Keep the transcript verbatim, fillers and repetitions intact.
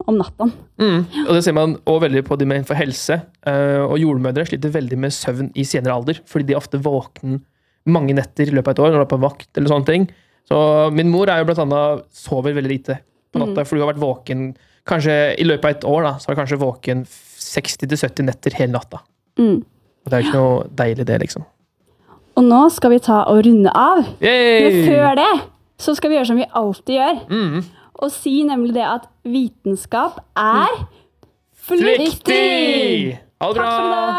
om natten. Mm. Og det ser man også veldig på de med for helse, uh, og jordmødre sliter veldig med søvn i senere alder, fordi de er ofte våken mange netter i løpet av et år, når de er på vakt eller sånne ting. Så min mor er jo blant annet sover veldig lite på natta, mm. fordi hun har vært våken, kanskje i løpet av et år da, så er hun kanskje våken seksti til sytti netter hele natta. Mm. Og det er ikke noe deilig det, liksom. Og nå skal vi ta og runde av. Yay! Men før det, så skal vi gjøre som vi alltid gjør. Mm. Og si nemlig det at vitenskap er flyktig! Ha det bra!